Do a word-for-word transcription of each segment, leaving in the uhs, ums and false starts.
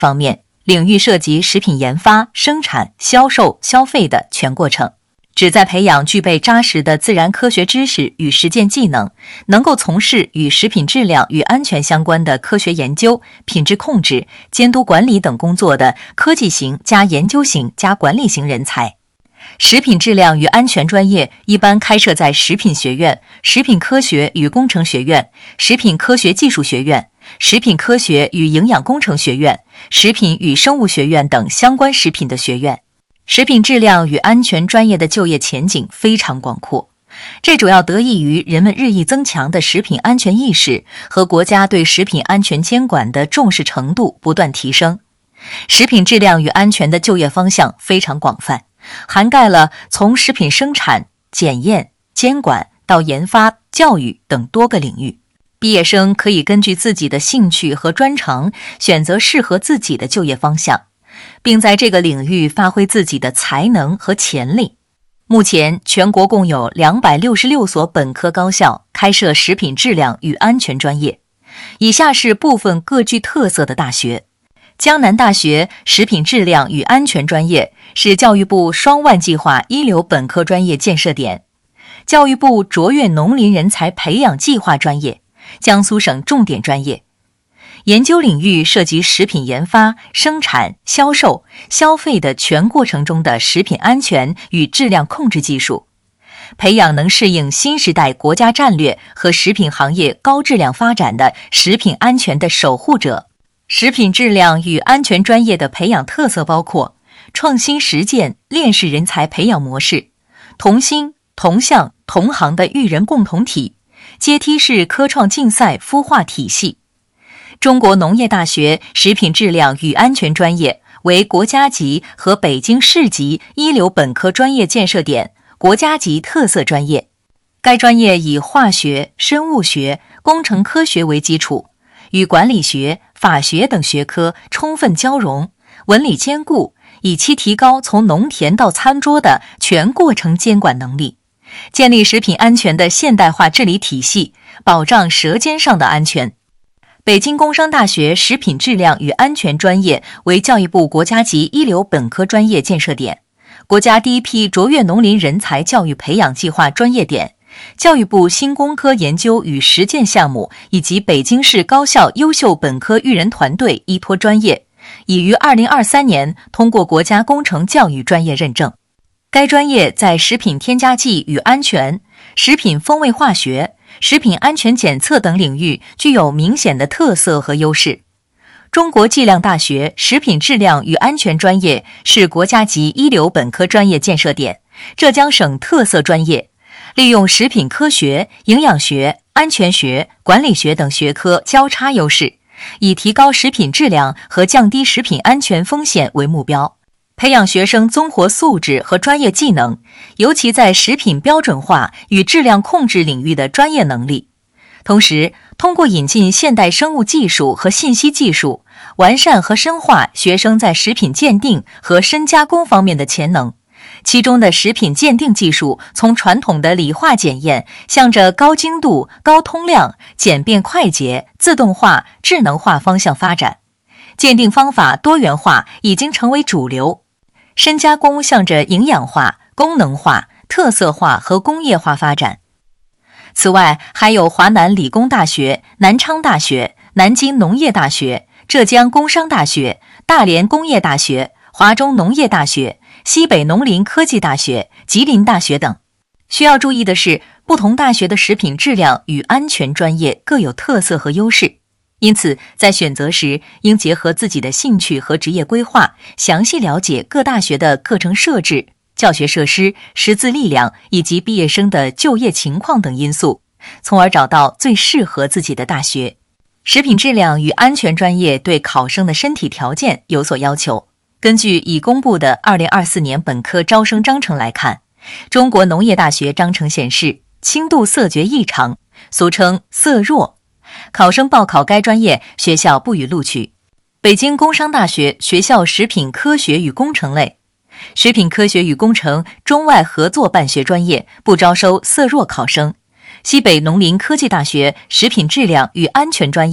方面，领域涉及食品研发、生产、销售、消费的全过程，旨在培养具备扎实的自然科学知识与实践技能，能够从事与食品质量与安全相关的科学研究、品质控制、监督管理等工作的科技型加研究型加管理型人才。食品质量与安全专业一般开设在食品学院、食品科学与工程学院、食品科学技术学院、食品科学与营养工程学院、食品与生物学院等相关食品的学院。食品质量与安全专业的就业前景非常广阔，这主要得益于人们日益增强的食品安全意识和国家对食品安全监管的重视程度不断提升。食品质量与安全的就业方向非常广泛，涵盖了从食品生产、检验、监管到研发、教育等多个领域。毕业生可以根据自己的兴趣和专长选择适合自己的就业方向，并在这个领域发挥自己的才能和潜力。目前，全国共有两百六十六所本科高校开设食品质量与安全专业。以下是部分各具特色的大学。江南大学食品质量与安全专业是教育部双万计划一流本科专业建设点，教育部卓越农林人才培养计划专业，江苏省重点专业。研究领域涉及食品研发、生产、销售、消费的全过程中的食品安全与质量控制技术，培养能适应新时代国家战略和食品行业高质量发展的食品安全的守护者。食品质量与安全专业的培养特色包括创新实践链式人才培养模式、同心、同向、同行的育人共同体、阶梯式科创竞赛孵化体系。中国农业大学食品质量与安全专业为国家级和北京市级一流本科专业建设点，国家级特色专业。该专业以化学、生物学、工程科学为基础，与管理学、法学等学科充分交融，文理兼顾，以期提高从农田到餐桌的全过程监管能力，建立食品安全的现代化治理体系，保障舌尖上的安全。北京工商大学食品质量与安全专业为教育部国家级一流本科专业建设点，国家第一批卓越农林人才教育培养计划专业点，教育部新工科研究与实践项目以及北京市高校优秀本科育人团队依托专业，已于二零二三年通过国家工程教育专业认证。该专业在食品添加剂与安全、食品风味化学、食品安全检测等领域具有明显的特色和优势。中国计量大学食品质量与安全专业是国家级一流本科专业建设点，浙江省特色专业，利用食品科学、营养学、安全学、管理学等学科交叉优势，以提高食品质量和降低食品安全风险为目标，培养学生综合素质和专业技能，尤其在食品标准化与质量控制领域的专业能力。同时，通过引进现代生物技术和信息技术，完善和深化学生在食品鉴定和深加工方面的潜能。其中的食品鉴定技术从传统的理化检验向着高精度、高通量、简便快捷、自动化、智能化方向发展，鉴定方法多元化已经成为主流。深加工向着营养化、功能化、特色化和工业化发展。此外，还有华南理工大学、南昌大学、南京农业大学、浙江工商大学、大连工业大学、华中农业大学、西北农林科技大学、吉林大学等。需要注意的是，不同大学的食品质量与安全专业各有特色和优势，因此在选择时应结合自己的兴趣和职业规划，详细了解各大学的课程设置、教学设施、师资力量以及毕业生的就业情况等因素，从而找到最适合自己的大学。食品质量与安全专业对考生的身体条件有所要求。根据已公布的二零二四年本科招生章程来看，中国农业大学章程显示轻度色觉异常，俗称色弱，考生报考该专业学校不予录取。北京工商大学学校食品科学与工程类，食品科学与工程中外合作办学专业不招收色弱考生。西北农林科技大学食品质量与安全专业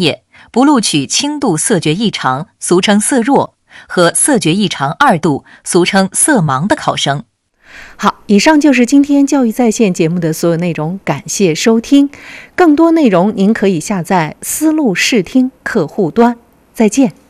不录取轻度色觉异常，俗称色弱，和色觉异常二度，俗称色盲的考生。 好，以上就是今天教育在线节目的所有内容，感谢收听。更多内容您可以下载思路视听客户端。再见。